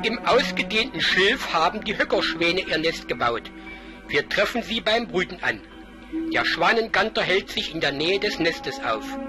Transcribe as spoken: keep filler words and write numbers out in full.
Im ausgedehnten Schilf haben die Höckerschwäne ihr Nest gebaut. Wir treffen sie beim Brüten an. Der Schwanenganter hält sich in der Nähe des Nestes auf.